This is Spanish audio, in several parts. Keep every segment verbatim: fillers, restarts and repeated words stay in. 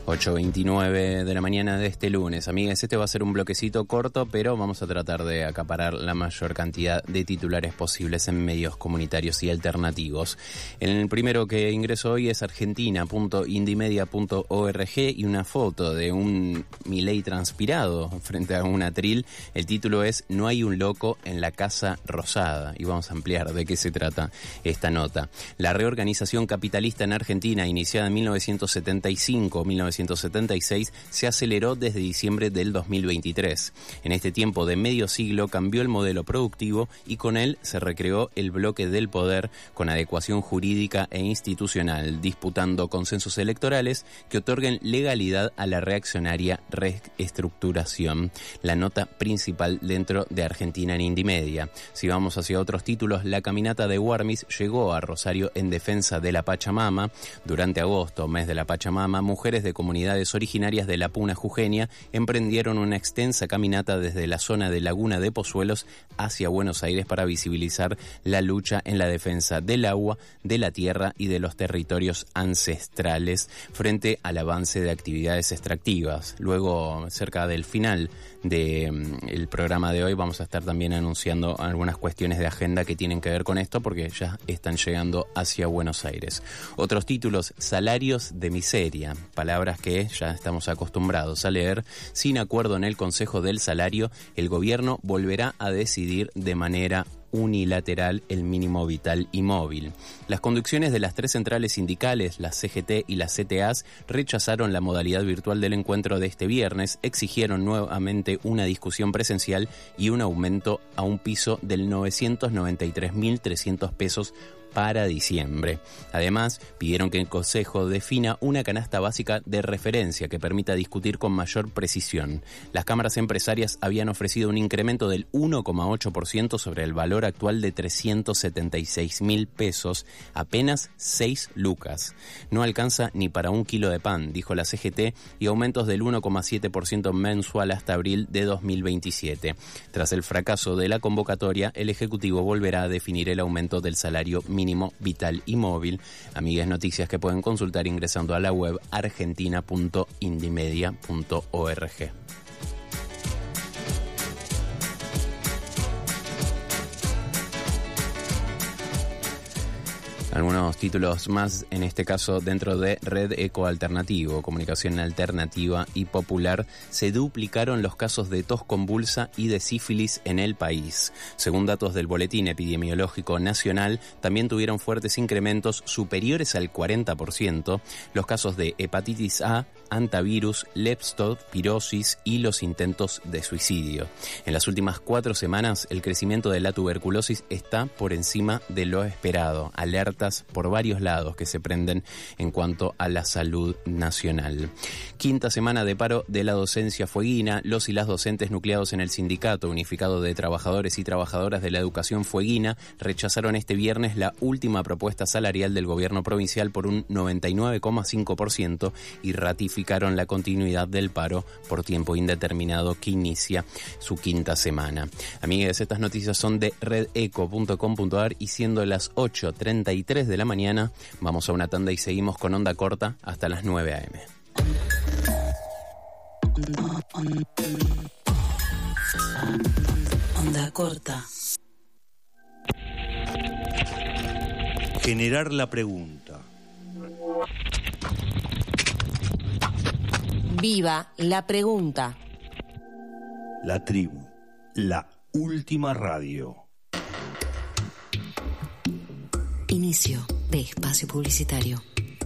ocho veintinueve de la mañana de este lunes. Amigas, este va a ser un bloquecito corto, pero vamos a tratar de acaparar la mayor cantidad de titulares posibles en medios comunitarios y alternativos. El primero que ingreso hoy es argentina punto indymedia punto org y una foto de un Milei transpirado frente a un atril. El título es "No hay un loco en la Casa Rosada", y vamos a ampliar de qué se trata esta nota. La reorganización capitalista en Argentina, iniciada en mil novecientos setenta y cinco mil novecientos setenta y seis, se aceleró desde diciembre del dos mil veintitrés. En este tiempo de medio siglo cambió el modelo productivo y con él se recreó el bloque del poder con adecuación jurídica e institucional, disputando consensos electorales que otorguen legalidad a la reaccionaria reestructuración. La nota principal dentro de Argentina en Indymedia. Si vamos hacia otros títulos, la caminata de Warmis llegó a Rosario en defensa de la Pachamama. Durante agosto, mes de la Pachamama, mujeres de comunidades originarias de la Puna Jujeña emprendieron una extensa caminata desde la zona de Laguna de Pozuelos hacia Buenos Aires para visibilizar la lucha en la defensa del agua, de la tierra y de los territorios ancestrales frente al avance de actividades extractivas. Luego, cerca del final del programa de hoy, vamos a estar también anunciando algunas cuestiones de agenda que tienen que ver con esto, porque ya están llegando hacia Buenos Aires. Otros títulos: salarios de miseria, palabras que ya estamos acostumbrados a leer. Sin acuerdo en el Consejo del Salario, el gobierno volverá a decidir de manera unilateral el mínimo vital y móvil. Las conducciones de las tres centrales sindicales, la C G T y la C T A S, rechazaron la modalidad virtual del encuentro de este viernes, exigieron nuevamente una discusión presencial y un aumento a un piso del novecientos noventa y tres mil trescientos pesos para diciembre. Además, pidieron que el Consejo defina una canasta básica de referencia que permita discutir con mayor precisión. Las cámaras empresarias habían ofrecido un incremento del uno coma ocho por ciento sobre el valor actual de trescientos setenta y seis mil pesos, apenas seis lucas. No alcanza ni para un kilo de pan, dijo la C G T, y aumentos del uno coma siete por ciento mensual hasta abril de dos mil veintisiete. Tras el fracaso de la convocatoria, el Ejecutivo volverá a definir el aumento del salario mínimo mínimo vital y móvil. Amigas, noticias que pueden consultar ingresando a la web argentina punto indymedia punto org. Algunos títulos más, en este caso dentro de Red Eco Alternativo, Comunicación Alternativa y Popular. Se duplicaron los casos de tos convulsa y de sífilis en el país. Según datos del Boletín Epidemiológico Nacional, también tuvieron fuertes incrementos superiores al cuarenta por ciento los casos de hepatitis A, antivirus, leptospirosis y los intentos de suicidio. En las últimas cuatro semanas, el crecimiento de la tuberculosis está por encima de lo esperado. Alerta por varios lados que se prenden en cuanto a la salud nacional. Quinta semana de paro de la docencia fueguina. Los y las docentes nucleados en el Sindicato Unificado de Trabajadores y Trabajadoras de la Educación Fueguina rechazaron este viernes la última propuesta salarial del gobierno provincial por un noventa y nueve coma cinco por ciento y ratificaron la continuidad del paro por tiempo indeterminado que inicia su quinta semana. Amigas, estas noticias son de red eco punto com punto a r y siendo las ocho treinta y tres de la mañana, vamos a una tanda y seguimos con Onda Corta hasta las nueve a eme. Onda Corta. Generar la pregunta. Viva la pregunta. La tribu, la última radio. Inicio de espacio publicitario.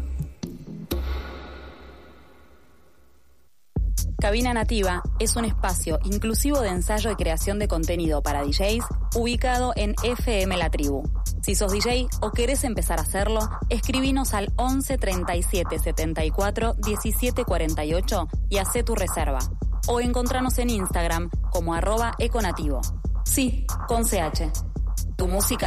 Cabina Nativa es un espacio inclusivo de ensayo y creación de contenido para D Js ubicado en F M La Tribu. Si sos D J o querés empezar a hacerlo, escribinos al once treinta y siete setenta y cuatro diecisiete cuarenta y ocho y hacé tu reserva. O encontranos en Instagram como arroba econativo. Sí, con C H. Tu música